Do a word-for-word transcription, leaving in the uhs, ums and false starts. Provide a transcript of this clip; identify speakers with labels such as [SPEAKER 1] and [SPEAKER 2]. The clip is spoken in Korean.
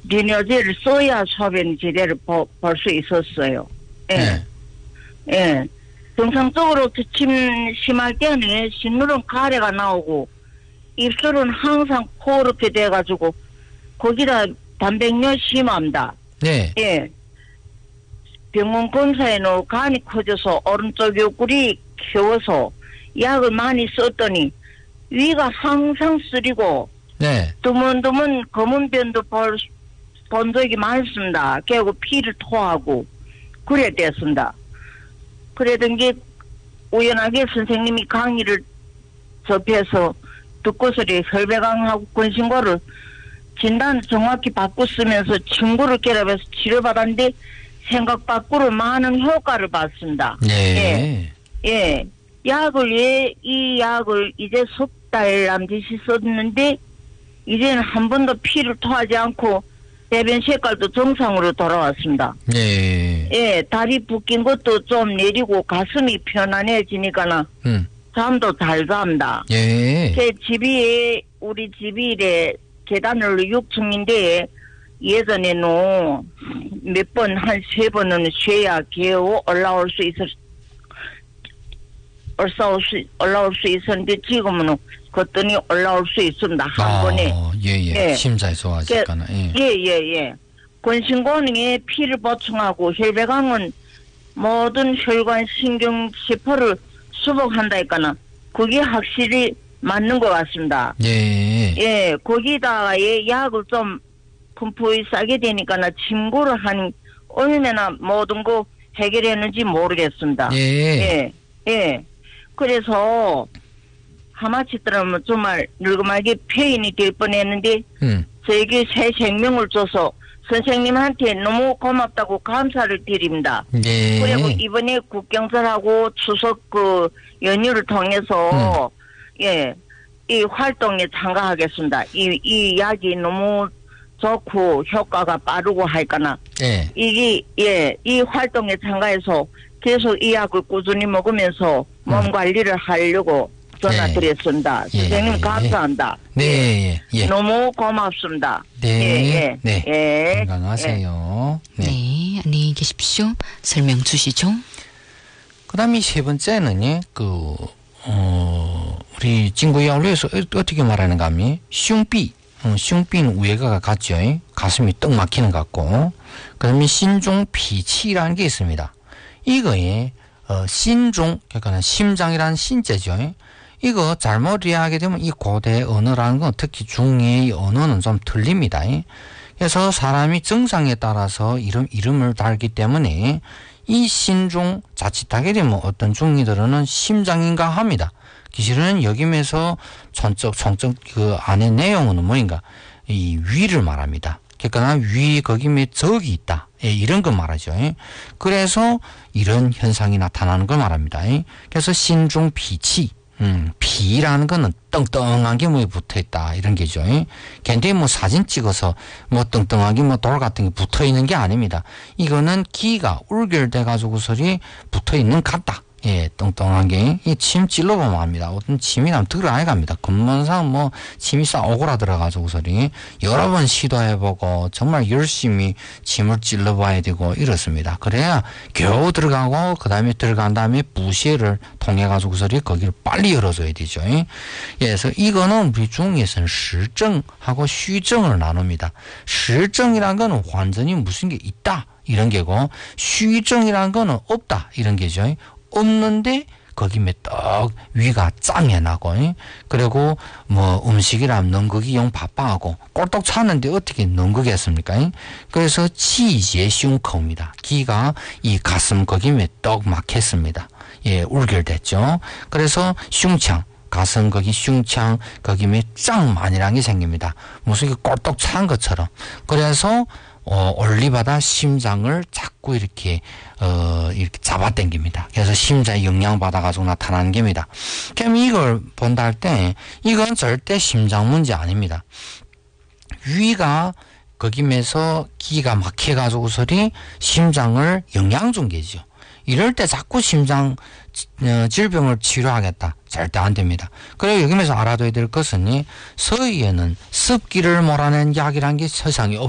[SPEAKER 1] 리뇨제를 써야 소변 제대로 볼 수 있었어요. 예.
[SPEAKER 2] 네.
[SPEAKER 1] 예. 정상적으로 기침 심할 때는 신물은 가래가 나오고 입술은 항상 코렇게 돼가지고 거기다 단백뇨 심합니다.
[SPEAKER 2] 네.
[SPEAKER 1] 예. 병원 검사에는 간이 커져서 오른쪽 옆구리 키워서 약을 많이 썼더니 위가 항상 쓰리고
[SPEAKER 2] 네.
[SPEAKER 1] 드문드문 검은 변도 볼, 본 적이 많습니다. 결국 피를 토하고 그래 됐습니다. 그러던 게 우연하게 선생님이 강의를 접해서 듣고서리 혈배강하고 근심고를 진단 정확히 바꾸쓰면서 친구를 결합해서 치료받았는데 생각 밖으로 많은 효과를 봤습니다.
[SPEAKER 2] 네.
[SPEAKER 1] 예. 예. 약을 예, 이 약을 이제 석 달 남짓이 썼는데 이제는 한 번도 피를 토하지 않고 대변 색깔도 정상으로 돌아왔습니다.
[SPEAKER 2] 네.
[SPEAKER 1] 예, 다리 붓긴 것도 좀 내리고 가슴이 편안해지니까는
[SPEAKER 2] 음.
[SPEAKER 1] 잠도 잘 잡니다.
[SPEAKER 2] 예.
[SPEAKER 1] 제 집이 우리 집이 이래 계단을 육 층인데 예전에는 몇 번 한 세 번은 쉬어야 겨우 올라올 수 있었 올라올 수 올라올 수 있었는데 지금은 그랬더니 올라올 수 있습니다. 한
[SPEAKER 2] 아,
[SPEAKER 1] 번에.
[SPEAKER 2] 예예.
[SPEAKER 1] 예.
[SPEAKER 2] 심장이 좋아지거나. 예.
[SPEAKER 1] 예예예. 예. 근심고능에 피를 보충하고 혈배강은 모든 혈관 신경 세포를 수복한다니까는 그게 확실히 맞는 것 같습니다.
[SPEAKER 2] 예.
[SPEAKER 1] 예, 거기다가 예, 약을 좀 펌프에 싸게 되니까는 친구를 한 얼마나 모든 거 해결했는지 모르겠습니다.
[SPEAKER 2] 예.
[SPEAKER 1] 예. 예. 그래서 하마치더라면 정말 늙음하게 폐인이 될 뻔했는데
[SPEAKER 2] 음.
[SPEAKER 1] 저에게 새 생명을 줘서 선생님한테 너무 고맙다고 감사를 드립니다.
[SPEAKER 2] 예.
[SPEAKER 1] 그리고 이번에 국경절하고 추석 그 연휴를 통해서 음. 예, 이 활동에 참가하겠습니다. 이, 이 약이 너무 좋고 효과가 빠르고 하니까나
[SPEAKER 2] 예.
[SPEAKER 1] 이게 예, 이 활동에 참가해서 계속 이 약을 꾸준히 먹으면서 몸 관리를 하려고 전화드렸습니다.
[SPEAKER 2] 예.
[SPEAKER 1] 선생님
[SPEAKER 2] 예.
[SPEAKER 1] 감사합니다.
[SPEAKER 2] 네. 예. 예.
[SPEAKER 1] 너무 고맙습니다.
[SPEAKER 2] 네.
[SPEAKER 1] 예, 예.
[SPEAKER 2] 네.
[SPEAKER 1] 예.
[SPEAKER 2] 건강하세요.
[SPEAKER 3] 네. 네. 안녕히 계십시오. 설명 주시죠.
[SPEAKER 2] 그 다음에 세 번째는, 그, 어, 우리 진구야울로에서 어떻게 말하는가 하면, 슝비, 어, 슝비는 우회가가 같죠. 가슴이 떡 막히는 것 같고, 그 다음에 신종피치라는 게 있습니다. 이거에, 어, 신종, 그러니까 심장이라는 신자죠. 이거 잘못 이해하게 되면 이 고대 언어라는 건 특히 중의 언어는 좀 틀립니다. 그래서 사람이 증상에 따라서 이름, 이름을 달기 때문에 이 신종 자칫하게 되면 어떤 중이들은 심장인가 합니다. 기실은 여기면서 전적, 정적 그 안에 내용은 뭐인가? 이 위를 말합니다. 그러니까 위 거기에 적이 있다. 예, 이런 거 말하죠. 예. 그래서 이런 현상이 나타나는 걸 말합니다. 예. 그래서 신종 피치, 음, 피라는 거는 떵떵한 게 뭐에 붙어 있다 이런 게죠. 예. 근데 뭐 사진 찍어서 뭐 떵떵하게 뭐 돌 같은 게 붙어 있는 게 아닙니다. 이거는 기가 울결돼 가지고서리 붙어 있는 같다. 예, 뚱뚱한 게, 이 침 찔러보면 압니다. 어떤 침이 나면 들어가야 갑니다. 근본상 뭐, 침이 싹 오그라들어가지고서리, 여러 번 시도해보고, 정말 열심히 침을 찔러봐야 되고, 이렇습니다. 그래야 겨우 들어가고, 그 다음에 들어간 다음에 부시를 통해가지고서리 거기를 빨리 열어줘야 되죠. 예, 그래서 이거는 우리 중에서는 실증하고虚증을 나눕니다. 실증이란 거는 완전히 무슨 게 있다. 이런 게고,虚증이란 거는 없다. 이런 게죠. 없는데 거기에 떡 위가 짱해 나고 그리고 뭐 음식이라면 능극이 영 바빠하고 꼴떡 찼는데 어떻게 능극했습니까? 그래서 치제胸口입니다. 기가 이 가슴 거기에 떡 막혔습니다. 예, 울결됐죠. 그래서 흉창 가슴 거기 흉창 거기에 짱만이라는 게 생깁니다. 무슨 게 꼴떡 찬 것처럼. 그래서 어, 올리바다 심장을 자꾸 이렇게, 어, 이렇게 잡아당깁니다. 그래서 심장에 영향받아가지고 나타나는 겁니다. 그럼 이걸 본다 할 때, 이건 절대 심장 문제 아닙니다. 위가 거기면서 기가 막혀가지고서리 심장을 영향 준 게죠. 이럴 때 자꾸 심장 질병을 치료하겠다. 절대 안 됩니다. 그리고 여기면서 알아둬야 될 것은 서의에는 습기를 몰아낸 약이라는 게 세상에 없습니다.